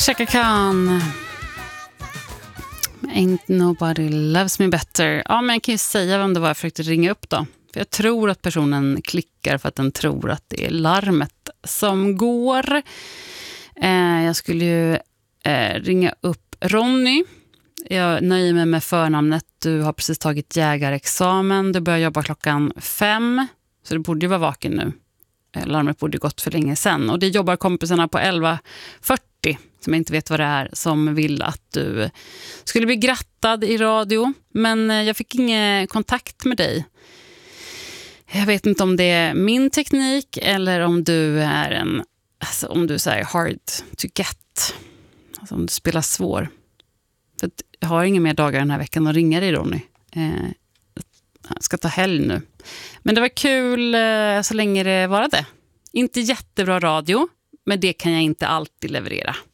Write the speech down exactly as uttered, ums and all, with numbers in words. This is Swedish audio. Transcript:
Chaka Khan. Ain't nobody loves me better. Ja, men jag kan ju säga vem det var jag försökte ringa upp då. För jag tror att personen klickar för att den tror att det är larmet som går. Eh, jag skulle ju eh, ringa upp Ronny. Jag nöjer mig med förnamnet. Du har precis tagit jägarexamen. Du börjar jobba klockan fem. Så du borde ju vara vaken nu. Larmet borde gått för länge sedan. Och det jobbar kompisarna på elva fyrtio som jag inte vet vad det är, som vill att du skulle bli grattad i radio. Men jag fick ingen kontakt med dig. Jag vet inte om det är min teknik eller om du är en, alltså om du säger hard to get. Alltså om du spelar svår. För jag har inga mer dagar den här veckan att ringa dig, Ronny. Eh, jag ska ta helg nu. Men det var kul eh, så länge det var det. Inte jättebra radio, men det kan jag inte alltid leverera.